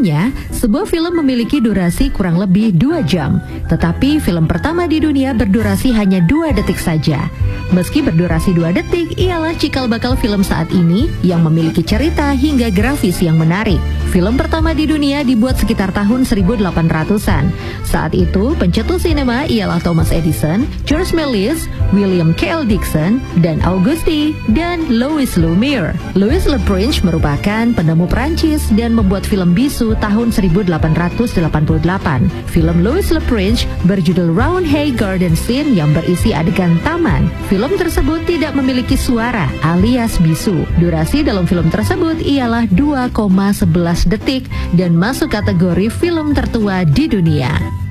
Umumnya, sebuah film memiliki durasi kurang lebih 2 jam. Tetapi film pertama di dunia berdurasi hanya 2 detik saja. Meski berdurasi 2 detik, ialah cikal bakal film saat ini yang memiliki cerita hingga grafis yang menarik. Film pertama di dunia dibuat sekitar tahun 1800-an. Saat itu, pencetus sinema ialah Thomas Edison, George Méliès, William K.L. Dickson, dan Auguste dan Louis Lumière. Louis Le Prince merupakan penemu Prancis dan membuat film bisu tahun 1888. Film Louis Le Prince berjudul Round Hay Garden Scene yang berisi adegan taman. Film tersebut tidak memiliki suara alias bisu. Durasi dalam film tersebut ialah 2,11 detik dan masuk kategori film tertua di dunia.